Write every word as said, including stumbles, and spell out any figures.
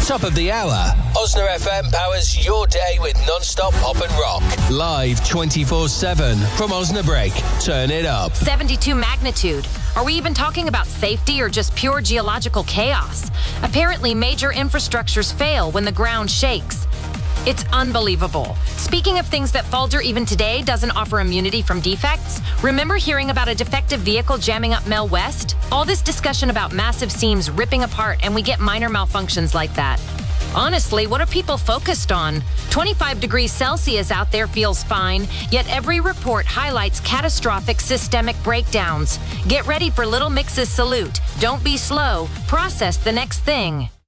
Top of the hour, Osna F M powers your day with non-stop pop and rock. Live twenty-four seven from Osnabrück. Turn it up. seventy-two magnitude. Are we even talking about safety or just pure geological chaos? Apparently, major infrastructures fail when the ground shakes. It's unbelievable. Speaking of things that falter even today doesn't offer immunity from defects, remember hearing about a defective vehicle jamming up Mel West? All this discussion about massive seams ripping apart and we get minor malfunctions like that. Honestly, what are people focused on? twenty-five degrees Celsius out there feels fine, yet every report highlights catastrophic systemic breakdowns. Get ready for Little Mix's salute. Don't be slow. Process the next thing.